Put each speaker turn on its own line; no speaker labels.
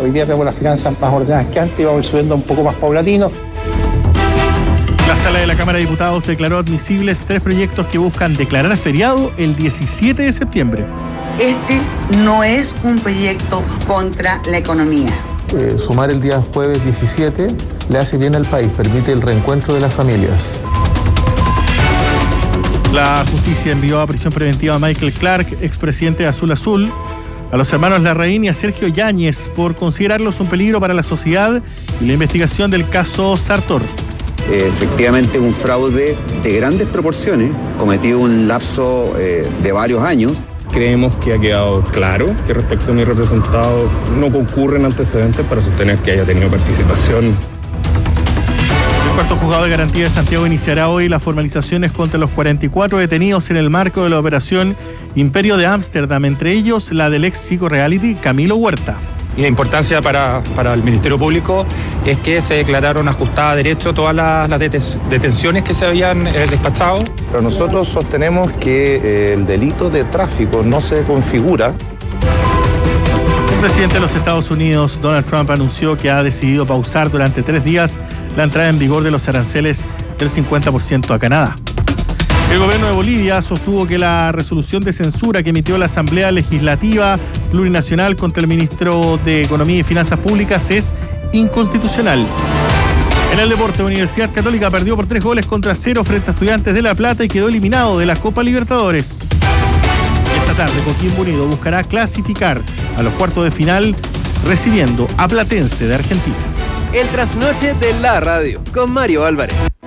Hoy día tenemos las finanzas más ordenadas que antes y vamos subiendo un poco más paulatino.
La Sala de la Cámara de Diputados declaró admisibles 3 proyectos que buscan declarar feriado el 17 de septiembre.
Este no es un proyecto contra la economía.
Sumar el día jueves 17 le hace bien al país, permite el reencuentro de las familias.
La justicia envió a prisión preventiva a Michael Clark, expresidente de Azul Azul, a los hermanos Larraín y a Sergio Yáñez por considerarlos un peligro para la sociedad y la investigación del caso Sartor.
Efectivamente, un fraude de grandes proporciones, cometido en un lapso de varios años.
Creemos que ha quedado claro que respecto a mi representado no concurren antecedentes para sostener que haya tenido participación.
El cuarto juzgado de garantía de Santiago iniciará hoy las formalizaciones contra los 44 detenidos en el marco de la operación Imperio de Ámsterdam, entre ellos la del ex psico-reality Camilo Huerta.
Y la importancia para el Ministerio Público es que se declararon ajustadas a derecho todas las detenciones que se habían despachado.
Pero nosotros sostenemos que el delito de tráfico no se configura.
El presidente de los Estados Unidos, Donald Trump, anunció que ha decidido pausar durante 3 días la entrada en vigor de los aranceles del 50% a Canadá. El gobierno de Bolivia sostuvo que la resolución de censura que emitió la Asamblea Legislativa Plurinacional contra el ministro de Economía y Finanzas Públicas es inconstitucional. En el deporte, Universidad Católica perdió por 3-0 frente a Estudiantes de La Plata y quedó eliminado de la Copa Libertadores. Esta tarde, Coquimbo Unido buscará clasificar a los cuartos de final recibiendo a Platense de Argentina.
El trasnoche de la radio con Mario Álvarez.